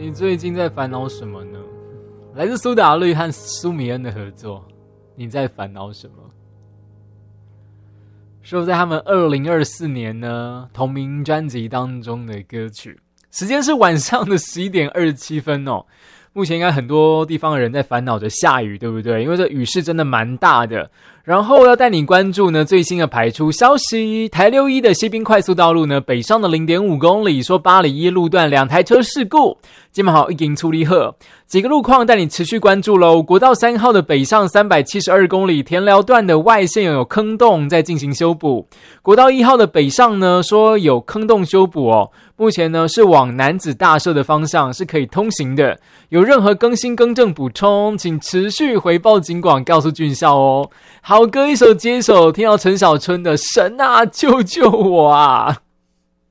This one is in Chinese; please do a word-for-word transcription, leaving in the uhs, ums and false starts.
你最近在烦恼什么呢？来自苏打绿和苏米恩的合作，你在烦恼什么？收在他们二零二四年呢同名专辑当中的歌曲。时间是晚上的十一点二十七分哦。目前应该很多地方的人在烦恼着下雨，对不对？因为这雨势真的蛮大的。然后要带你关注呢最新的排出消息，台六一的西滨快速道路呢北上的 零点五公里，说八里一路段两台车事故，基本好已经处理好。几个路况带你持续关注咯。国道三号的北上三百七十二公里，田寮段的外线有坑洞在进行修补。国道一号的北上呢说有坑洞修补哦，目前呢是往楠梓大社的方向是可以通行的。有任何更新更正补充，请持续回报警广告诉俊孝哦。好歌一首接一首，听到陈小春的神啊救救我啊。